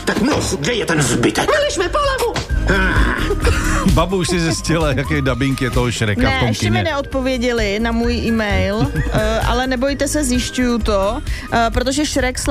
Tak mluv, kde je ten zbytek? Byli jsme po levu. Babu, už si zjistila, jaký dubbing je toho Šreka v Ne, tom ještě kině. mi neodpověděli na můj e-mail, ale nebojte se, zjišťuju to, protože Šrek